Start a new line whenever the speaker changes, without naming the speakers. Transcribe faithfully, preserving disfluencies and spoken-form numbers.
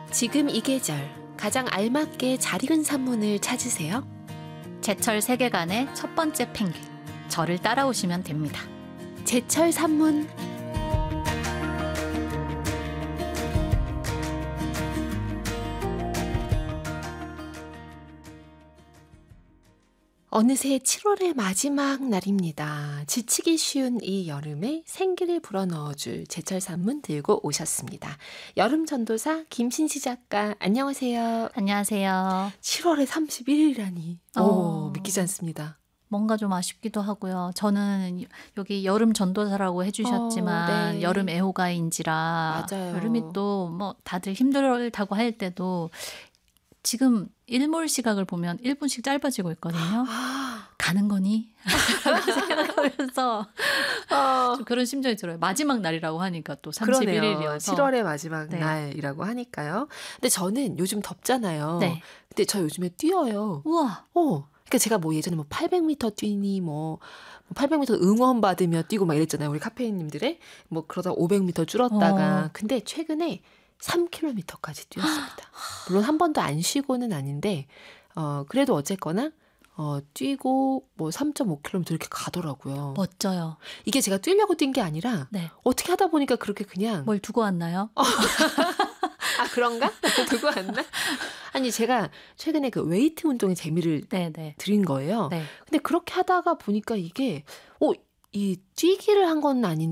지금 이 계절 가장 알맞게 잘 익은 산문을 찾으세요.
제철 세계관의 첫 번째 펭귄, 저를 따라오시면 됩니다.
제철 산문. 어느새 칠월의 마지막 날입니다. 지치기 쉬운 이 여름에 생기를 불어넣어줄 제철 산문 들고 오셨습니다. 여름 전도사 김신시 작가, 안녕하세요.
안녕하세요.
칠월의 삼십일일이라니
어.
오, 믿기지 않습니다.
뭔가 좀 아쉽기도 하고요. 저는 여기 여름 전도사라고 해주셨지만
어, 네.
여름 애호가인지라
맞아요.
여름이 또 뭐 다들 힘들다고 할 때도 지금 일몰 시각을 보면 일 분씩 짧아지고 있거든요.
아,
가는 거니? 생각하면서
어,
좀 그런 심정이 들어요. 마지막 날이라고 하니까 또
그러네요.
삼십일일이어서.
칠월의 마지막
네.
날이라고 하니까요. 근데 저는 요즘 덥잖아요.
네.
근데 저 요즘에 뛰어요.
우와.
어. 그러니까 제가 뭐 예전에 뭐 팔백 미터 뛰니 뭐 팔백 미터 응원 받으며 뛰고 막 이랬잖아요. 우리 카페인님들의 뭐 그러다 오백 미터 줄었다가
어.
근데 최근에 삼 킬로미터까지 뛰었습니다. 물론 한 번도 안 쉬고는 아닌데 어 그래도 어쨌거나 어 뛰고 뭐 삼 점 오 킬로미터 이렇게 가더라고요.
멋져요.
이게 제가 뛰려고 뛴 게 아니라
네.
어떻게 하다 보니까 그렇게 그냥
뭘 두고 왔나요?
아 그런가? 두고 왔나? 아니 제가 최근에 그 웨이트 운동에 재미를
네네.
들인 거예요.
네.
근데 그렇게 하다가 보니까 이게 어, 이 뛰기를 한 건 아닌데